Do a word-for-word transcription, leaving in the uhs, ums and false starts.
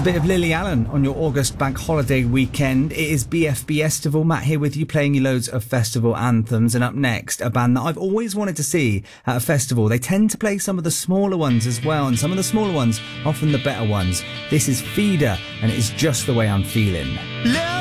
bit of Lily Allen on your August bank holiday weekend. It is B F B Festival. Matt here with you, playing you loads of festival anthems. And up next, a band that I've always wanted to see at a festival. They tend to play some of the smaller ones as well, and some of the smaller ones, often the better ones. This is Feeder, and it is Just the Way I'm Feeling.